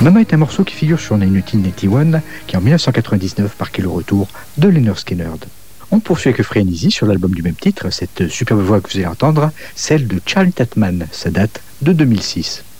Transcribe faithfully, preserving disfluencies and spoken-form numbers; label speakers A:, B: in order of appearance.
A: Mama est un morceau qui figure sur nineteen eighty-one, qui en dix-neuf cent quatre-vingt-dix-neuf marquait le retour de Lynyrd Skynyrd. On poursuit avec Free and Easy sur l'album du même titre, cette superbe voix que vous allez entendre, celle de Charlie Tattman, ça date de deux mille six.